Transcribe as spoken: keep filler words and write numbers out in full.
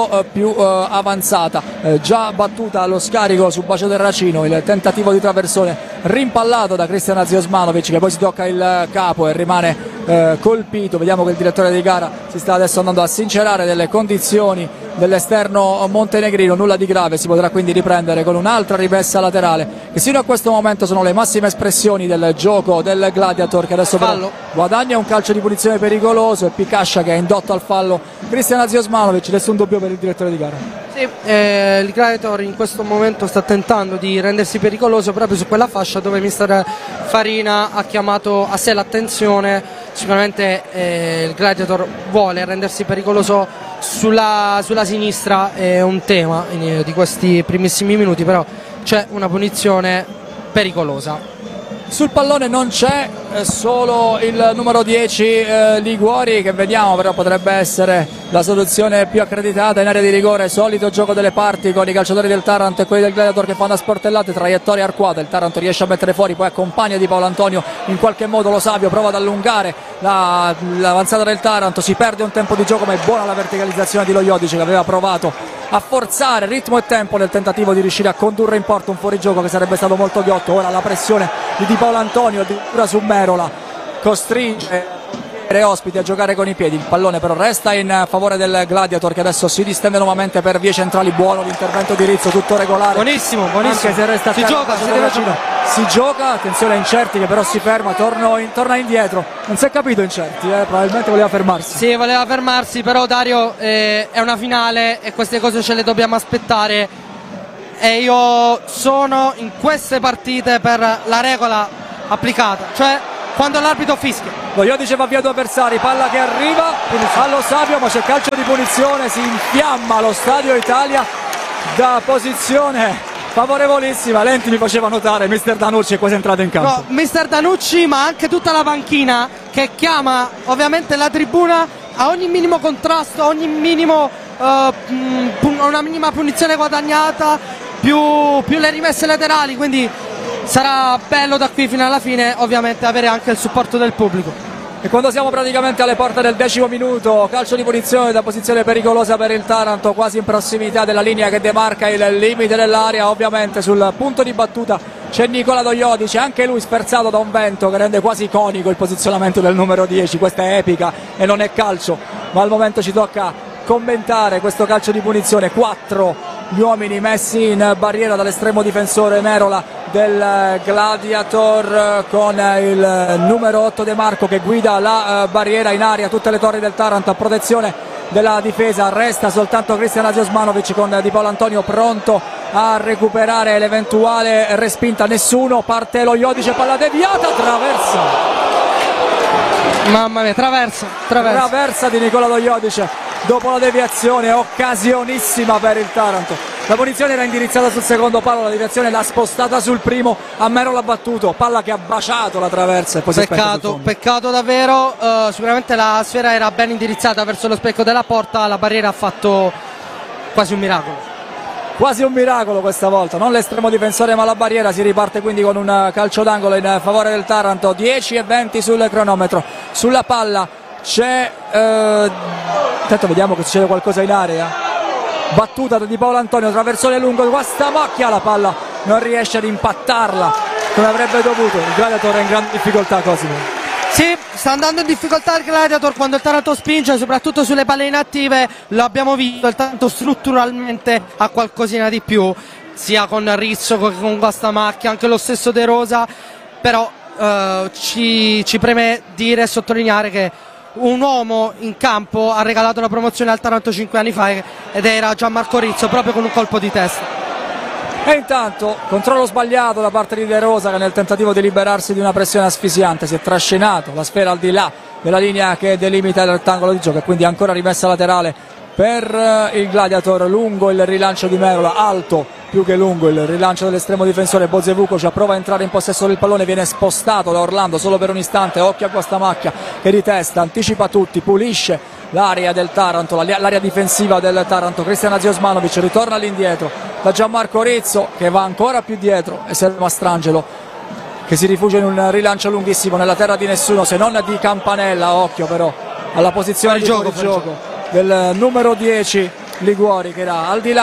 po' eh, più eh, avanzata. Eh, già battuta allo scarico su Bacio Terracino, il tentativo di traversone rimpallato da Cristian Aziosmanovic, che poi si tocca il capo e rimane eh, colpito. Vediamo che il direttore di gara si sta adesso andando a sincerare delle condizioni dell'esterno montenegrino, nulla di grave, si potrà quindi riprendere con un'altra rimessa laterale, che sino a questo momento sono le massime espressioni del gioco del Gladiator, che adesso però guadagna un calcio di punizione pericoloso, e Picascia che ha indotto al fallo Cristian Aziosmanovic. Nessun dubbio per il direttore di gara. Sì, eh, il Gladiator in questo momento sta tentando di rendersi pericoloso proprio su quella fascia dove mister Farina ha chiamato a sé l'attenzione. Sicuramente eh, il Gladiator vuole rendersi pericoloso sulla, sulla sinistra, è un tema in, di questi primissimi minuti, però c'è una punizione pericolosa. Sul pallone non c'è, eh, solo il numero dieci eh, Liguori, che vediamo però potrebbe essere la soluzione più accreditata in area di rigore. Solito gioco delle parti con i calciatori del Taranto e quelli del Gladiator che fanno a sportellate, traiettoria arcuata. Il Taranto riesce a mettere fuori, poi accompagna Di Paolo Antonio in qualche modo. Lo Savio prova ad allungare la, l'avanzata del Taranto, si perde un tempo di gioco, ma è buona la verticalizzazione di Loiodice, che aveva provato a forzare ritmo e tempo nel tentativo di riuscire a condurre in porto un fuorigioco che sarebbe stato molto ghiotto. Ora la pressione di Di Paolo Antonio addirittura su Merola costringe e ospiti a giocare con i piedi. Il pallone però resta in favore del Gladiator, che adesso si distende nuovamente per vie centrali. Buono l'intervento di Rizzo, tutto regolare, buonissimo, buonissimo. Anche se resta si gioca, si deve giocare. Si gioca, attenzione a Incerti che però si ferma, torno in, torna indietro. Non si è capito Incerti, eh? Probabilmente voleva fermarsi. Sì, voleva fermarsi, però Dario eh, è una finale e queste cose ce le dobbiamo aspettare, e io sono in queste partite per la regola applicata, cioè quando l'arbitro fischia. Loiodice va via due avversari, palla che arriva allo Savio, ma c'è calcio di punizione, si infiamma lo Stadio Italia da posizione favorevolissima. Lenti mi faceva notare, mister Danucci è quasi entrato in campo. No, mister Danucci, ma anche tutta la panchina che chiama ovviamente la tribuna a ogni minimo contrasto, a ogni minimo uh, pun- una minima punizione guadagnata, più, più le rimesse laterali, quindi sarà bello da qui fino alla fine ovviamente avere anche il supporto del pubblico. E quando siamo praticamente alle porte del decimo minuto, calcio di punizione da posizione pericolosa per il Taranto, quasi in prossimità della linea che demarca il limite dell'area. Ovviamente sul punto di battuta c'è Nicola Loiodice, anche lui sferzato da un vento che rende quasi iconico il posizionamento del numero dieci. Questa è epica e non è calcio, ma al momento ci tocca commentare questo calcio di punizione. Quattro gli uomini messi in barriera dall'estremo difensore Merola del Gladiator, con il numero otto De Marco che guida la barriera in aria. Tutte le torri del Taranto a protezione della difesa. Resta soltanto Cristian Aziosmanovic con Di Paolo Antonio pronto a recuperare l'eventuale respinta. Nessuno, parte Loiodice, palla deviata, traversa. Mamma mia, traversa, traversa. Traversa di Nicola Loiodice dopo la deviazione, occasionissima per il Taranto. La punizione era indirizzata sul secondo palo, la deviazione l'ha spostata sul primo, a Merola battuto, palla che ha baciato la traversa e poi peccato, peccato davvero. Uh, sicuramente la sfera era ben indirizzata verso lo specchio della porta, la barriera ha fatto quasi un miracolo. Quasi un miracolo questa volta, non l'estremo difensore ma la barriera. Si riparte quindi con un calcio d'angolo in favore del Taranto. Dieci e venti sul cronometro. Sulla palla c'è eh, intanto vediamo che succede qualcosa in area. Battuta di Paolo Antonio, traversone lungo, questa macchia, la palla non riesce ad impattarla come avrebbe dovuto. Il Gladiator è in grande difficoltà, Cosimo. Sì, sta andando in difficoltà il Gladiator quando il Taranto spinge, soprattutto sulle palle inattive. Lo abbiamo visto, il Taranto strutturalmente ha qualcosina di più, sia con Rizzo che con Guastamacchia, anche lo stesso De Rosa, però eh, ci, ci preme dire e sottolineare che un uomo in campo ha regalato la promozione al Taranto cinque anni fa ed era Gianmarco Rizzo, proprio con un colpo di testa. E intanto controllo sbagliato da parte di De Rosa, che nel tentativo di liberarsi di una pressione asfissiante si è trascinato la sfera al di là della linea che delimita il rettangolo di gioco, e quindi ancora rimessa laterale per il Gladiator. Lungo il rilancio di Merola, alto più che lungo il rilancio dell'estremo difensore Bozevukovic, prova a entrare in possesso del pallone, viene spostato da Orlando solo per un istante. Occhio a Guastamacchia che di testa anticipa tutti, pulisce l'area del Taranto, l'area difensiva del Taranto. Cristian Aziosmanovic ritorna all'indietro da Gianmarco Rizzo, che va ancora più dietro, e Selma Mastrangelo che si rifugia in un rilancio lunghissimo nella terra di nessuno se non di Campanella. Occhio però alla posizione di gioco, gioco del numero dieci Liguori che era al di là